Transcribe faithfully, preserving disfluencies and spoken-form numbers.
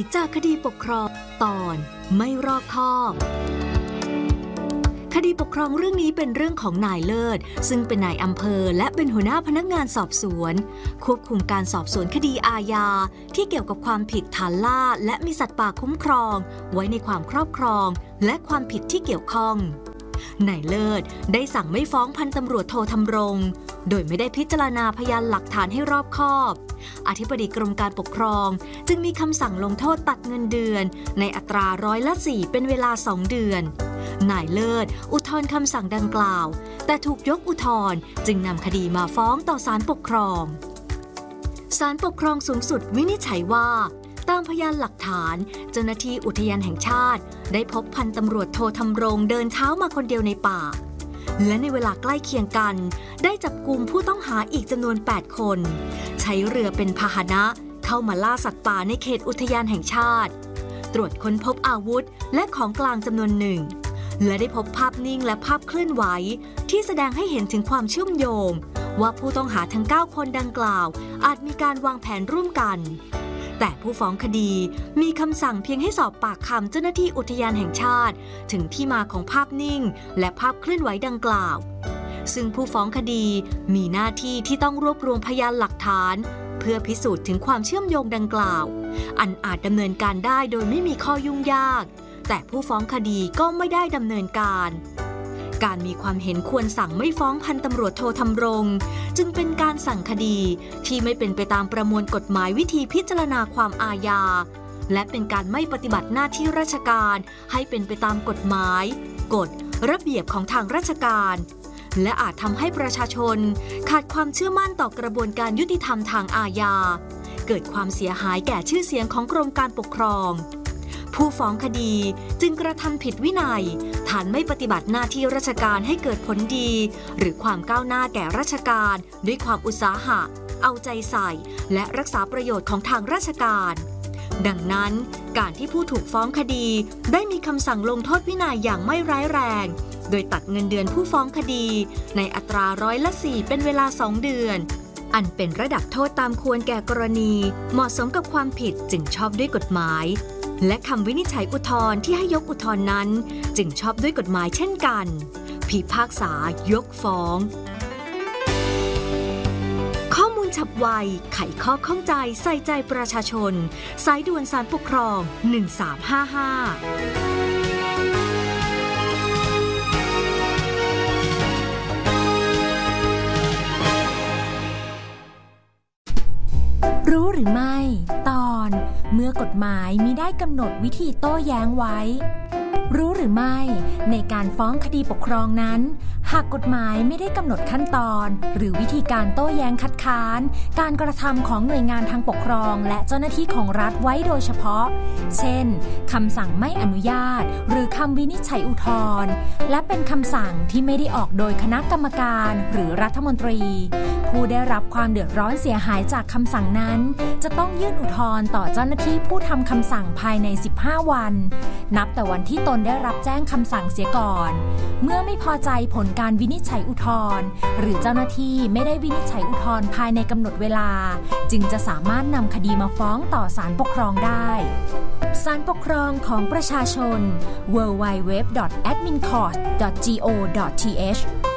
จากคดีปกครองตอนไม่รอบคอบคดีปกครองเรื่องนี้เป็นเรื่องของนายเลิศซึ่งเป็นนายอำเภอและเป็นหัวหน้าพนักงานสอบสวนควบคุมการสอบสวนคดีอาญาที่เกี่ยวกับความผิดฐานล่าและมีสัตว์ป่าคุ้มครองไว้ในความครอบครองและความผิดที่เกี่ยวข้องนายเลิศได้สั่งไม่ฟ้องพันตำรวจโทธำรงโดยไม่ได้พิจารณาพยานหลักฐานให้รอบคอบอธิบดีกรมการปกครองจึงมีคำสั่งลงโทษตัดเงินเดือนในอัตราร้อยละสี่เป็นเวลาสองเดือนนายเลิศอุทธรณ์คำสั่งดังกล่าวแต่ถูกยกอุทธรณ์จึงนำคดีมาฟ้องต่อศาลปกครองศาลปกครองสูงสุดวินิจฉัยว่าตามพยานหลักฐานเจ้าหน้าที่อุทยานแห่งชาติได้พบพันตำรวจโทธำรงเดินเท้ามาคนเดียวในป่าและในเวลาใกล้เคียงกันได้จับกุมผู้ต้องหาอีกจำนวนแปดคนใช้เรือเป็นพาหนะเข้ามาล่าสัตว์ป่าในเขตอุทยานแห่งชาติตรวจค้นพบอาวุธและของกลางจำนวนหนึ่งและได้พบภาพนิ่งและภาพเคลื่อนไหวที่แสดงให้เห็นถึงความเชื่อมโยงว่าผู้ต้องหาทั้งเก้าคนดังกล่าวอาจมีการวางแผนร่วมกันแต่ผู้ฟ้องคดีมีคำสั่งเพียงให้สอบปากคำเจ้าหน้าที่อุทยานแห่งชาติถึงที่มาของภาพนิ่งและภาพเคลื่อนไหวดังกล่าวซึ่งผู้ฟ้องคดีมีหน้าที่ที่ต้องรวบรวมพยานหลักฐานเพื่อพิสูจน์ถึงความเชื่อมโยงดังกล่าวอันอาจดำเนินการได้โดยไม่มีข้อยุ่งยากแต่ผู้ฟ้องคดีก็ไม่ได้ดำเนินการการมีความเห็นควรสั่งไม่ฟ้องพันตำรวจโทธำรงจึงเป็นการสั่งคดีที่ไม่เป็นไปตามประมวลกฎหมายวิธีพิจารณาความอาญาและเป็นการไม่ปฏิบัติหน้าที่ราชการให้เป็นไปตามกฎหมายกฎระเบียบของทางราชการและอาจทำให้ประชาชนขาดความเชื่อมั่นต่อกระบวนการยุติธรรมทางอาญาเกิดความเสียหายแก่ชื่อเสียงของกรมการปกครองผู้ฟ้องคดีจึงกระทำผิดวินัยฐานไม่ปฏิบัติหน้าที่ราชการให้เกิดผลดีหรือความก้าวหน้าแก่ราชการด้วยความอุตสาหะเอาใจใส่และรักษาประโยชน์ของทางราชการดังนั้นการที่ผู้ถูกฟ้องคดีได้มีคำสั่งลงโทษวินัยอย่างไม่ร้ายแรงโดยตัดเงินเดือนผู้ฟ้องคดีในอัตราร้อยละสี่เป็นเวลาสองเดือนอันเป็นระดับโทษตามควรแก่กรณีเหมาะสมกับความผิดจึงชอบด้วยกฎหมายและคำวินิจฉัยอุทธรณ์ที่ให้ยกอุทธรณ์นั้นจึงชอบด้วยกฎหมายเช่นกันพิพากษายกฟ้องข้อมูลฉับไวไขข้อข้องใจใส่ใจประชาชนสายด่วนศาลปกครองหนึ่งสามห้าห้ารู้หรือไม่ตอนเมื่อกฎหมายมิได้กำหนดวิธีโต้แย้งไว้รู้หรือไม่ในการฟ้องคดีปกครองนั้นหากกฎหมายไม่ได้กำหนดขั้นตอนหรือวิธีการโต้แย้งคัดค้านการกระทำของหน่วยงานทางปกครองและเจ้าหน้าที่ของรัฐไว้โดยเฉพาะเช่นคำสั่งไม่อนุญาตหรือคำวินิจฉัยอุทธรณ์และเป็นคำสั่งที่ไม่ได้ออกโดยคณะกรรมการหรือรัฐมนตรีผู้ได้รับความเดือดร้อนเสียหายจากคำสั่งนั้นจะต้องยื่นอุทธรณ์ต่อเจ้าหน้าที่ผู้ทำคำสั่งภายในสิบห้าวันนับแต่วันที่ตนได้รับแจ้งคำสั่งเสียก่อนเมื่อไม่พอใจผลการวินิจฉัยอุทธรณ์หรือเจ้าหน้าที่ไม่ได้วินิจฉัยอุทธรณ์ภายในกำหนดเวลาจึงจะสามารถนำคดีมาฟ้องต่อศาลปกครองได้ศาลปกครองของประชาชน ดับเบิลยู ดับเบิลยู ดับเบิลยู ดอท แอดมินคอร์ท ดอท จี โอ ดอท ที เอช